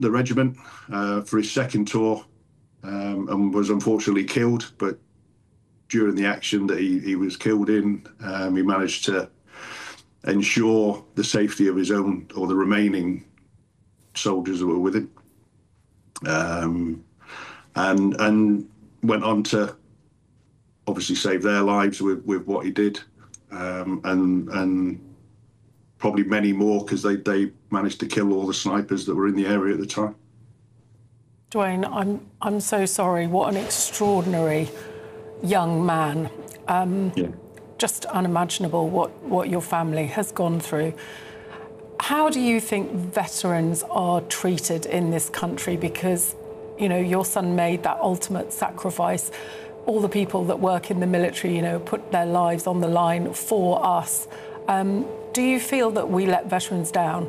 the regiment for his second tour and was unfortunately killed. But during the action that he was killed in, he managed to ensure the safety of his own or the remaining soldiers that were with him, and went on to obviously save their lives with what he did, and probably many more, because they managed to kill all the snipers that were in the area at the time. Dwayne, I'm so sorry. What an extraordinary young man. Yeah. Just unimaginable what your family has gone through. How do you think veterans are treated in this country? Because, you know, your son made that ultimate sacrifice. All the people that work in the military, you know, put their lives on the line for us. Do you feel that we let veterans down?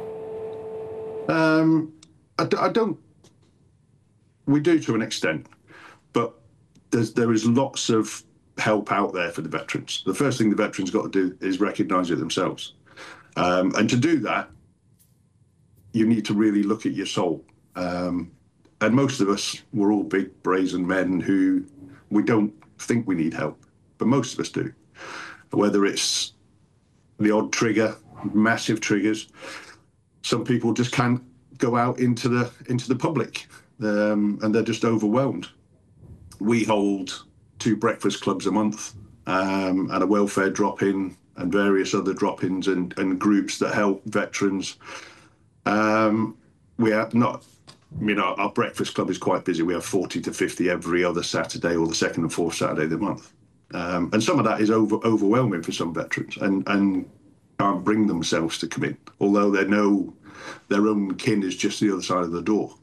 I don't. We do to an extent, but there is lots of help out there for the veterans. The first thing the veterans got to do is recognise it themselves. And to do that, you need to really look at your soul. And most of us, we're all big, brazen men who we don't think we need help, but most of us do. Whether it's the odd trigger, massive triggers, some people just can't go out into the public, and they're just overwhelmed. We hold 2 breakfast clubs a month, and a welfare drop-in and various other drop-ins and groups that help veterans. We are not, you know, our breakfast club is quite busy. We have 40 to 50 every other Saturday, or the second and fourth Saturday of the month. And some of that is overwhelming for some veterans, and can't bring themselves to come in, although they know their own kin is just the other side of the door.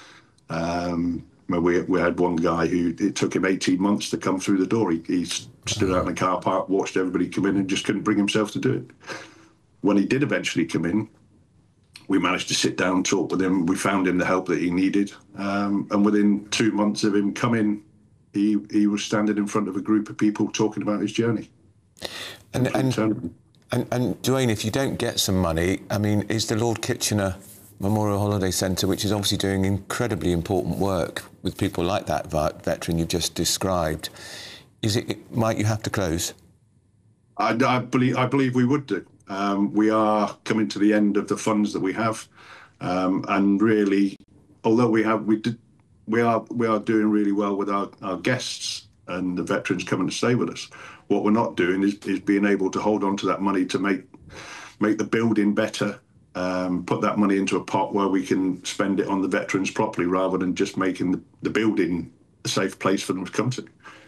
We had one guy who it took him 18 months to come through the door. He stood out in the car park, watched everybody come in, and just couldn't bring himself to do it. When he did eventually come in, we managed to sit down, talk with him. We found him the help that he needed, and within 2 months of him coming, he was standing in front of a group of people talking about his journey. And Dwayne, if you don't get some money, I mean, is the Lord Kitchener Memorial Holiday Centre, which is obviously doing incredibly important work with people like that veteran you've just described, might you have to close? I believe we would do. We are coming to the end of the funds that we have, and really, although we are doing really well with our guests and the veterans coming to stay with us. What we're not doing is being able to hold on to that money to make the building better. Put that money into a pot where we can spend it on the veterans properly, rather than just making the building a safe place for them to come to.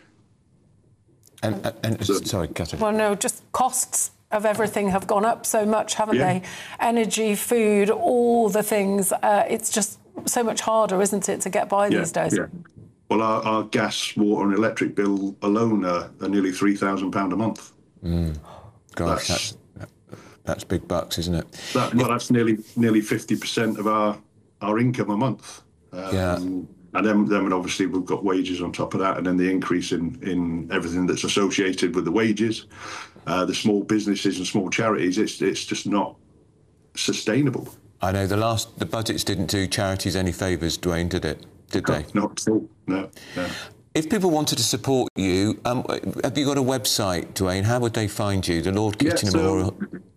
Sorry, Catherine. Well, no, just costs of everything have gone up so much, haven't they? Energy, food, all the things. It's just so much harder, isn't it, to get by these days? Yeah. Well, our gas, water and electric bill alone are nearly £3,000 a month. Gosh, that's big bucks, isn't it? That's nearly 50% of our income a month. And then obviously we've got wages on top of that, and then the increase in everything that's associated with the wages, the small businesses and small charities. It's just not sustainable. I know the budgets didn't do charities any favours, Dwayne, did it? Did they? Not at all. No. If people wanted to support you, have you got a website, Dwayne? How would they find you? The Lord Kitchener Memorial.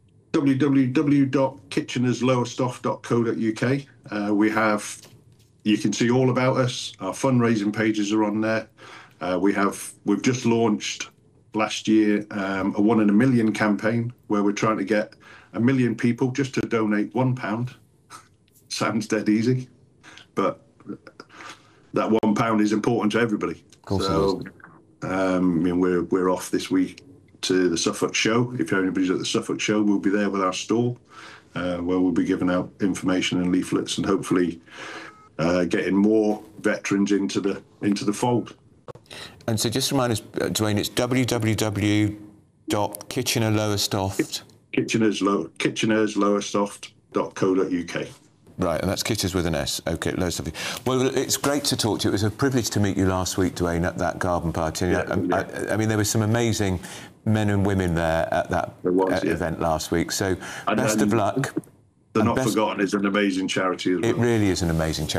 www.kitchenerslowestoft.co.uk. You can see all about us. Our fundraising pages are on there. We've just launched last year a 1 in a million campaign, where we're trying to get 1 million people just to donate £1. Sounds dead easy, but that £1 is important to everybody. Of course. So, I mean, we're off this week to the Suffolk Show. If anybody's at the Suffolk Show, we'll be there with our stall, where we'll be giving out information and leaflets, and hopefully getting more veterans into the fold. And so, just remind us, Dwayne, it's www.kitchenerlowestoft. Kitchenerslowestoft.co.uk. Right, and that's Kitchers with an S. OK, Lowestoft. Well, it's great to talk to you. It was a privilege to meet you last week, Dwayne, at that garden party. I mean, there were some amazing men and women there at that event last week. So, best of luck. The Not Forgotten is an amazing charity as well. It really is an amazing charity.